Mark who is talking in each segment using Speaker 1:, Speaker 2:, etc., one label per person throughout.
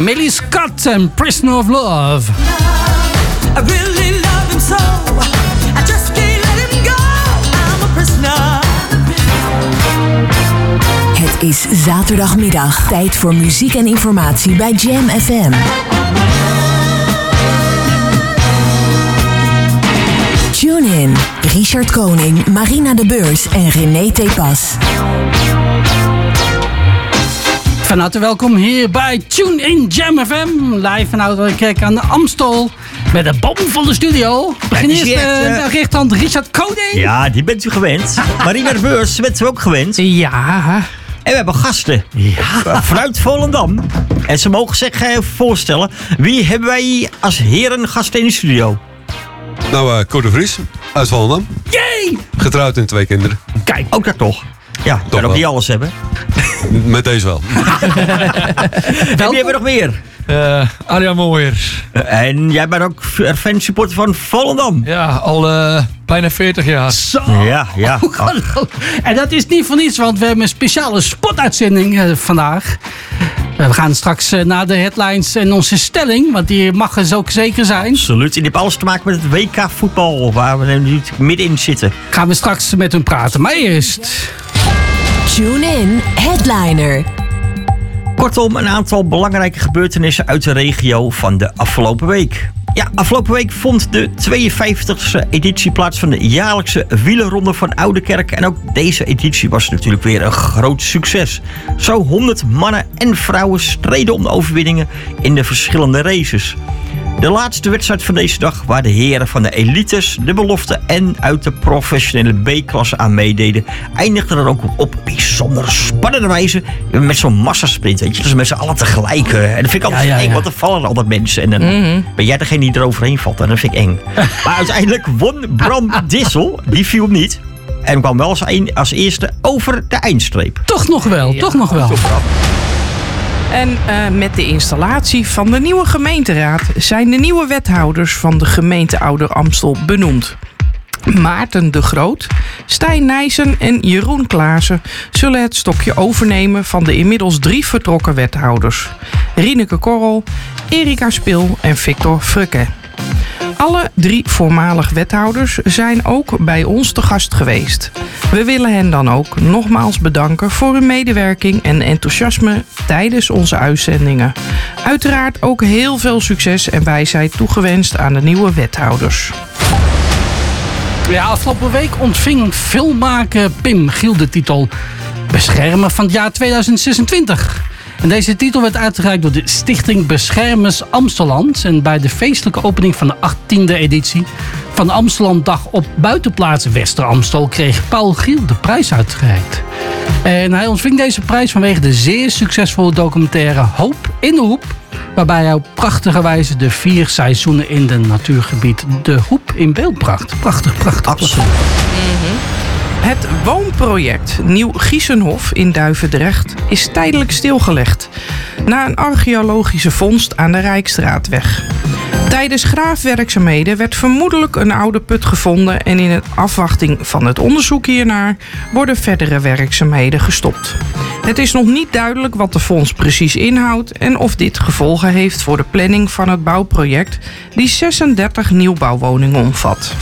Speaker 1: Millie Scott en Prisoner of Love.
Speaker 2: I really love him so. I just can't let him go. I'm a prisoner.
Speaker 3: Het is zaterdagmiddag. Tijd voor muziek en informatie bij Jam FM. Tune in. Richard Koning, Marina de Beurs en René Tepas.
Speaker 1: Van harte welkom hier bij Tune in Jam FM. Live vanuit Ouderkerk aan de Amstel. Met de bomvolle studio. Begin eerst de rechterhand Richard Koning.
Speaker 4: Ja, die bent u gewend. Marina de Beurs bent u ook gewend.
Speaker 1: Ja.
Speaker 4: En we hebben gasten. Ja. Vanuit Volendam. En ze mogen zich voorstellen. Wie hebben wij als heren gasten in de studio?
Speaker 5: Nou, Cor de Vries uit Volendam.
Speaker 1: Jee!
Speaker 5: Getrouwd en 2 kinderen.
Speaker 4: Kijk, ook dat toch. Ja, je kan ook niet alles hebben.
Speaker 5: Met deze wel.
Speaker 4: En wie hebben we nog meer?
Speaker 6: Arjan Mooijer.
Speaker 4: En jij bent ook fansupporter van Volendam.
Speaker 6: Ja, al bijna 40 jaar.
Speaker 1: Zo.
Speaker 4: Ja.
Speaker 1: En dat is niet voor niets, want we hebben een speciale spotuitzending vandaag. We gaan straks naar de headlines en onze stelling, want die mag er ook zeker zijn.
Speaker 4: Absoluut. En die heeft alles te maken met het WK voetbal, waar we nu middenin zitten.
Speaker 1: Gaan we straks met hun praten. Maar eerst...
Speaker 3: Tune in, Headliner.
Speaker 4: Kortom, een aantal belangrijke gebeurtenissen uit de regio van de afgelopen week. Ja, afgelopen week vond de 52e editie plaats van de jaarlijkse wielerronde van Ouderkerk. En ook deze editie was natuurlijk weer een groot succes. Zo 100 mannen en vrouwen streden om de overwinningen in de verschillende races. De laatste wedstrijd van deze dag, waar de heren van de elites, de belofte en uit de professionele B-klasse aan meededen, eindigde er ook op bijzonder spannende wijze met zo'n massasprint. Weet je, dus met z'n allen tegelijk. En dat vind ik altijd eng, want er vallen altijd mensen. En dan ben jij degene die eroverheen valt. En dat vind ik eng. Maar uiteindelijk won Bram Dissel, die viel niet. En kwam wel als eerste over de eindstreep.
Speaker 1: Toch nog wel.
Speaker 7: En met de installatie van de nieuwe gemeenteraad zijn de nieuwe wethouders van de gemeente Ouder Amstel benoemd. Maarten de Groot, Stijn Nijssen en Jeroen Klaassen zullen het stokje overnemen van de inmiddels 3 vertrokken wethouders. Rieneke Korrel, Erika Spil en Victor Frukke. Alle 3 voormalig wethouders zijn ook bij ons te gast geweest. We willen hen dan ook nogmaals bedanken voor hun medewerking en enthousiasme tijdens onze uitzendingen. Uiteraard ook heel veel succes en wijsheid toegewenst aan de nieuwe wethouders.
Speaker 1: Ja, afgelopen week ontving filmmaker Pim Giel de titel Beschermer van het jaar 2026. En deze titel werd uitgereikt door de Stichting Beschermers Amstelland. En bij de feestelijke opening van de 18e editie van de Amstellanddag op buitenplaats Wester-Amstel kreeg Paul Giel de prijs uitgereikt. En hij ontving deze prijs vanwege de zeer succesvolle documentaire Hoop in de Hoep, waarbij hij op prachtige wijze de 4 seizoenen in de natuurgebied De Hoep in beeld bracht. Prachtig.
Speaker 4: Absoluut.
Speaker 7: Het woonproject Nieuw Giesenhof in Duivendrecht is tijdelijk stilgelegd na een archeologische vondst aan de Rijksstraatweg. Tijdens graafwerkzaamheden werd vermoedelijk een oude put gevonden en in afwachting van het onderzoek hiernaar worden verdere werkzaamheden gestopt. Het is nog niet duidelijk wat de vondst precies inhoudt en of dit gevolgen heeft voor de planning van het bouwproject die 36 nieuwbouwwoningen omvat.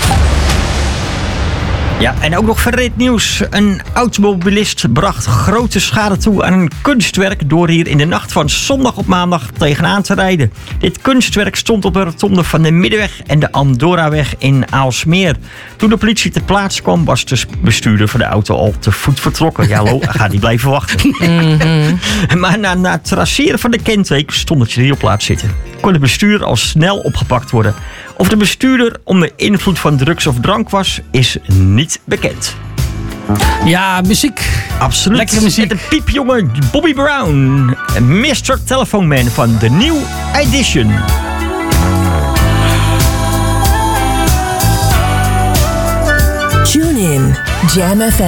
Speaker 4: Ja, en ook nog verder het nieuws. Een automobilist bracht grote schade toe aan een kunstwerk door hier in de nacht van zondag op maandag tegenaan te rijden. Dit kunstwerk stond op de rotonde van de Middenweg en de Andoraweg in Aalsmeer. Toen de politie ter plaatse kwam, was de bestuurder van de auto al te voet vertrokken. Ja, gaat niet blijven wachten. Maar na het traceren van de kenteken stond het hier op plaats zitten. Kon de bestuurder al snel opgepakt worden. Of de bestuurder onder invloed van drugs of drank was, is niet bekend.
Speaker 1: Ja, muziek.
Speaker 4: Absoluut.
Speaker 1: Lekkere muziek.
Speaker 4: Met de piepjonge Bobby Brown. Mr. Telephone Man van The New Edition.
Speaker 3: Tune in, Jam FM.